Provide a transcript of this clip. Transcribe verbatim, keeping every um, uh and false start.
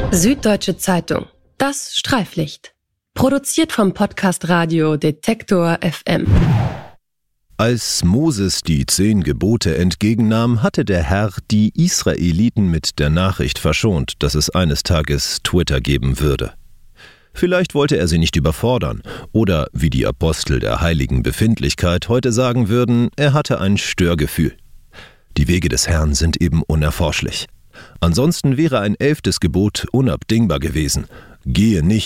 Süddeutsche Zeitung. Das Streiflicht. Produziert vom Podcast Radio Detektor F M. Als Moses die zehn Gebote entgegennahm, hatte der Herr die Israeliten mit der Nachricht verschont, dass es eines Tages Twitter geben würde. Vielleicht wollte er sie nicht überfordern oder, wie die Apostel der heiligen Befindlichkeit heute sagen würden, er hatte ein Störgefühl. Die Wege des Herrn sind eben unerforschlich. Ansonsten wäre ein elftes Gebot unabdingbar gewesen: Gehe nicht